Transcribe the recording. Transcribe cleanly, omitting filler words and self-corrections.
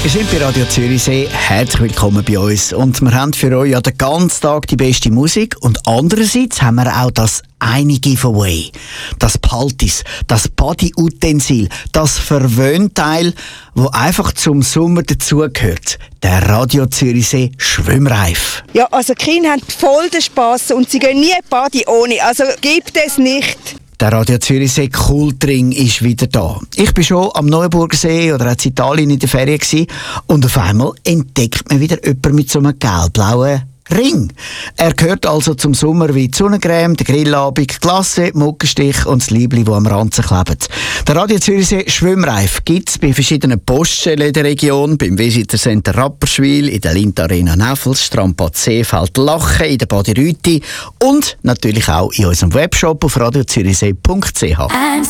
Wir sind bei Radio Zürichsee. Herzlich willkommen bei uns. Und wir haben für euch ja den ganzen Tag die beste Musik. Und andererseits haben wir auch das eine Giveaway. Das Paltis, das Body-Utensil, das Verwöhnteil, das einfach zum Sommer dazugehört. Der Radio Zürichsee Schwimmreif. Ja, also die Kinder haben voll den Spass und sie gehen nie Body ohne. Also gibt es nicht. Der Radio Zürichsee Kultring ist wieder da. Ich bin schon am Neuenburgersee oder auch in Italien in der Ferien gewesen, und auf einmal entdeckt man wieder jemanden mit so einem gelb-blauen Ring. Er gehört also zum Sommer wie die Sonnencreme, der Grillabend, Glasse, Muggenstich und das Liebli, das am Ranzen klebt. Der Radio Zürichsee Schwimmreif gibt es bei verschiedenen Poststellen in der Region, beim Visitor Center Rapperswil, in der Lindt Arena Neffels, Strandbad Seefeld Lachen, in der Badi Rüti und natürlich auch in unserem Webshop auf radiozürichsee.ch.